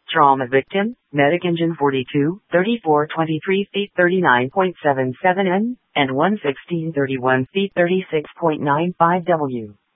Trauma victim, Medic Engine 42, 3423 feet 39.77 N, and 11631 feet 36.95 W.